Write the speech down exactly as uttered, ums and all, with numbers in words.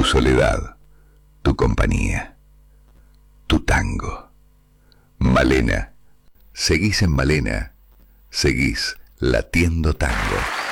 soledad, tu compañía, tu tango. Malena. Seguís en Malena. Seguís latiendo tango.